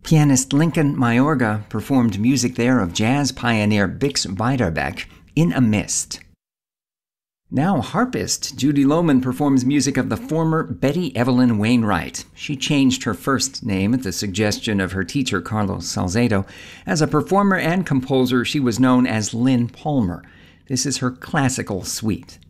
Pianist Lincoln Mayorga performed music there of jazz pioneer Bix Beiderbecke in a Mist. Now harpist Judy Lohman performs music of the former Betty Evelyn Wainwright. She changed her first name at the suggestion of her teacher Carlos Salcedo. As a performer and composer, she was known as Lynn Palmer. This is her classical suite.